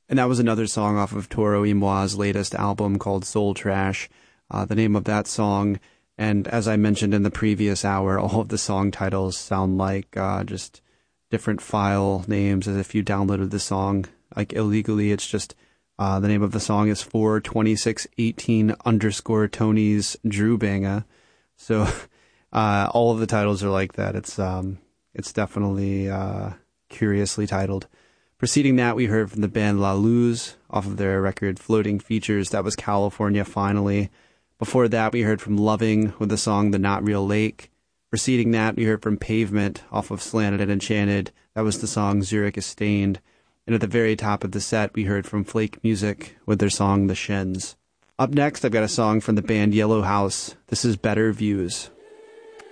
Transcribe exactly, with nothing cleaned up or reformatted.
And that was another song off of Toro y Moi's latest album called Soul Trash. Uh, the name of that song, and as I mentioned in the previous hour, all of the song titles sound like uh, just different file names as if you downloaded the song like illegally. It's just uh, the name of the song is four twenty-six eighteen underscore Tony's Drew Banga. So uh, all of the titles are like that. It's um, it's definitely uh, curiously titled. Preceding that, we heard from the band La Luz off of their record Floating Features. That was California Finally. Before that, we heard from Loving with the song The Not Real Lake. Preceding that, we heard from Pavement off of Slanted and Enchanted. That was the song Zurich is Stained. And at the very top of the set, we heard from Flake Music with their song The Shins. Up next, I've got a song from the band Yellow House. This is Better Views.